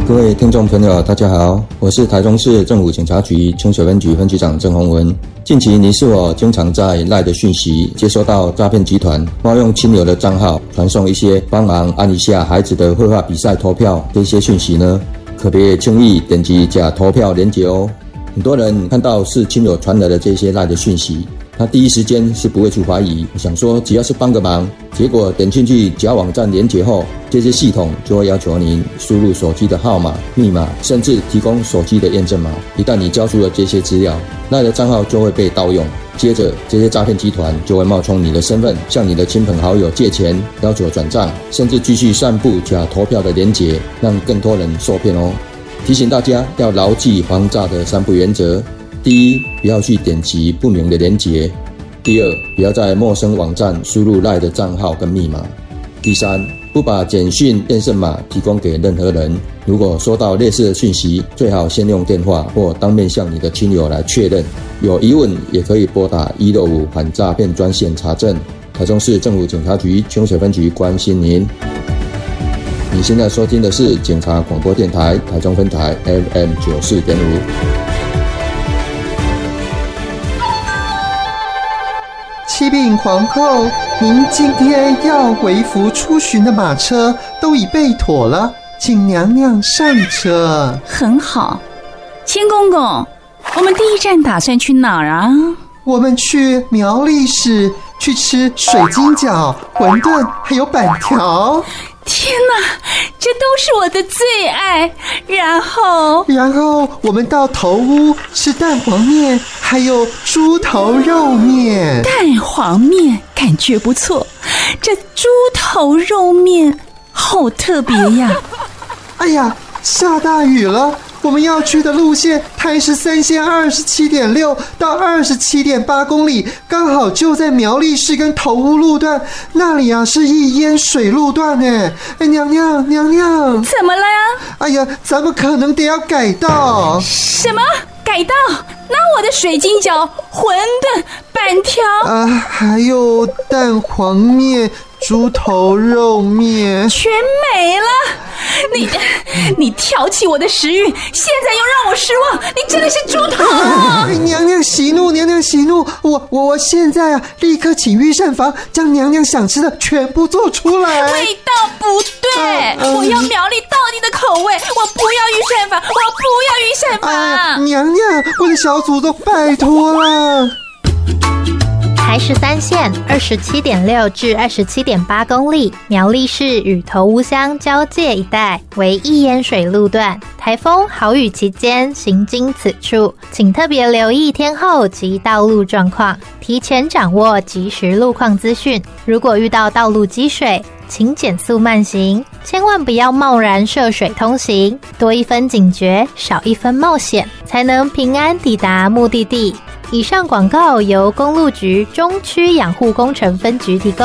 各位听众朋友大家好，我是台中市政府警察局清水分局分局长郑宏文。近期你是否经常在 LINE 的讯息接收到诈骗集团冒用亲友的账号传送一些帮忙按一下孩子的绘画比赛投票这些讯息呢？可别轻易点击假投票连结哦。很多人看到是亲友传来的这些 LINE 的讯息，他第一时间是不会去怀疑，想说只要是帮个忙，结果点进去假网站连结后，这些系统就会要求您输入手机的号码、密码，甚至提供手机的验证码。一旦你交出了这些资料，那的账号就会被盗用。接着这些诈骗集团就会冒充你的身份，向你的亲朋好友借钱，要求转账，甚至继续散布假投票的连结，让更多人受骗哦。提醒大家要牢记防诈的3不原则：第一，不要去点击不明的连结；第二，不要在陌生网站输入 LINE 的账号跟密码；第三，不把简讯验证码提供给任何人。如果收到类似的讯息，最好先用电话或当面向你的亲友来确认。有疑问也可以拨打165反诈骗专线查证。台中市政府警察局清水分局关心您。你现在收听的是警察广播电台台中分台 FM94.5。 启禀皇后，您今天要微服出巡的马车都已备妥了，请娘娘上车。 很好，千公公，我们第一站打算去哪儿啊？ 我们去苗栗市，去吃水晶饺、馄饨还有板条。 天哪，这都是我的最爱。然后我们到头屋吃蛋黄面还有猪头肉面。 蛋黄面感觉不错，这猪头肉面好特别呀。 哎呀，下大雨了，我们要去的路线台十3线27.6到27.8公里，刚好就在苗栗市跟头屋路段，那里啊是易淹水路段哎。娘娘， 怎么了呀？ 哎呀，咱们可能得要改道。 什么改道？那我的水晶饺、馄饨、板条还有蛋黄面、猪头肉面全没了。你挑起我的食欲，现在又让我失望，你真的是猪头！ 娘娘息怒，娘娘息怒，我现在啊立刻请御膳房将娘娘想吃的全部做出来。 味道不对，我要苗栗道地的口味，我不要御膳房，我不要御膳房。 娘娘，我的小祖宗，拜托了。 台13线27.6至27.8公里，苗栗市与头屋乡交界一带为易淹水路段，台风豪雨期间行经此处，请特别留意天候及道路状况，提前掌握即时路况资讯。如果遇到道路积水，请减速慢行，千万不要贸然涉水通行，多一分警觉，少一分冒险，才能平安抵达目的地。以上广告由公路局中区养护工程分局提供。